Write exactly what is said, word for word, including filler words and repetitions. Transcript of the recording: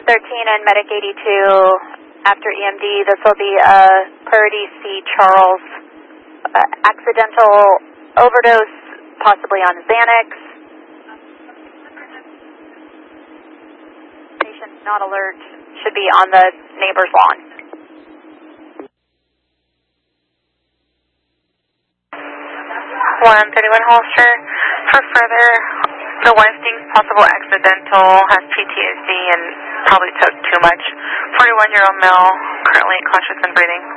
thirteen and Medic eighty-two after E M D. This will be uh, Purdy C. Charles. Uh, accidental overdose, possibly on Xanax. Patient not alert. Should be on the neighbor's lawn. one thirty-one Holster. For further, the wife thinks possible accidental, has P T S D, and probably took too much. forty-one-year-old male, currently conscious and breathing.